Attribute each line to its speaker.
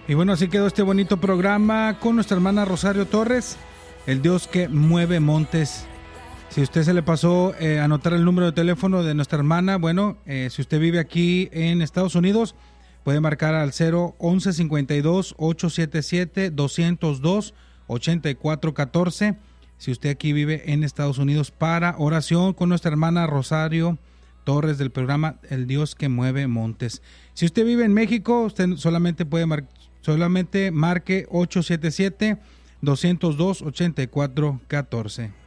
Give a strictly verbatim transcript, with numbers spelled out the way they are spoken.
Speaker 1: Y bueno, así quedó este bonito programa con nuestra hermana Rosario Torres, el Dios que mueve montes. Si usted se le pasó eh, anotar el número de teléfono de nuestra hermana, bueno, eh, si usted vive aquí en Estados Unidos, puede marcar al cero once cincuenta y dos, ochocientos setenta y siete, doscientos dos, ochenta y cuatro catorce. Si usted aquí vive en Estados Unidos, para oración con nuestra hermana Rosario Torres del programa El Dios que mueve montes. Si usted vive en México, usted solamente puede mar- solamente marque ochocientos setenta y siete, doscientos dos, ochenta y cuatro catorce.